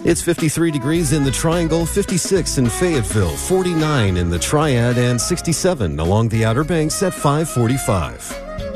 It's 53 degrees in the Triangle, 56 in Fayetteville, 49 in the Triad, and 67 along the Outer Banks at 545.